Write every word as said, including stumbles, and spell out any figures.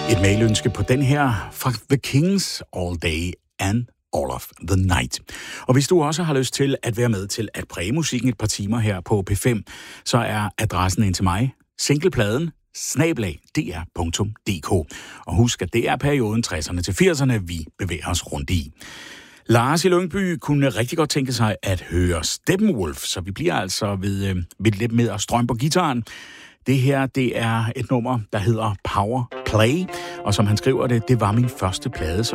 Et mailønske på den her fra The Kings, All Day and All of the Night. Og hvis du også har lyst til at være med til at præge musikken et par timer her på P fem, så er adressen ind til mig, singlepladen, snablag d r punktum d k. Og husk, at det er perioden tresserne til firserne, vi bevæger os rundt i. Lars i Lyngby kunne rigtig godt tænke sig at høre Steppenwolf, så vi bliver altså ved, øh, ved lidt med at strømme på gitaren. Det her, det er et nummer, der hedder Power Play, og som han skriver det, det var min første plade,